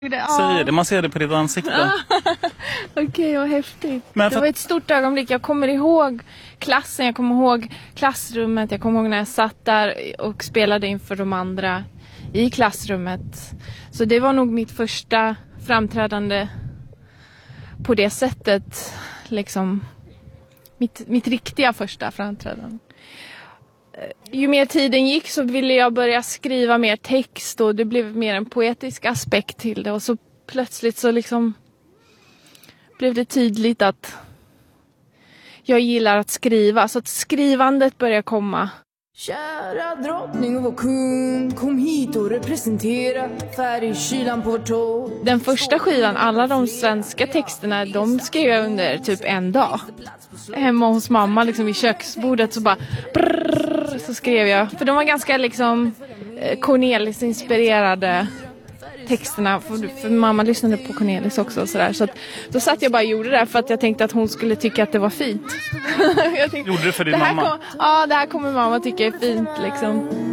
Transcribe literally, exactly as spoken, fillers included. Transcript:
Säger det, man ser det på ditt ansikte. Okej, okay, vad häftigt. Men för... Det var ett stort ögonblick. Jag kommer ihåg klassen, jag kommer ihåg klassrummet. Jag kommer ihåg när jag satt där och spelade inför de andra i klassrummet. Så det var nog mitt första framträdande på det sättet. Liksom mitt, mitt riktiga första framträdande. Ju mer tiden gick så ville jag börja skriva mer text och det blev mer en poetisk aspekt till det. Och så plötsligt så liksom blev det tydligt att jag gillar att skriva. Så att skrivandet började komma. Kära drottning och vår kung, kom hit och representera färg kylan på vår tå. Den första skivan, alla de svenska texterna, de skrev jag under typ en dag. Hemma hos mamma liksom vid köksbordet så bara brrr, så skrev jag. För de var ganska liksom Cornelis-inspirerade texterna. För, för mamma lyssnade på Cornelis också och sådär. Så att, då satt jag bara och gjorde det för att jag tänkte att hon skulle tycka att det var fint. jag tänkte, gjorde du för din det här mamma? Kom, ja, det här kommer mamma tycka är fint liksom.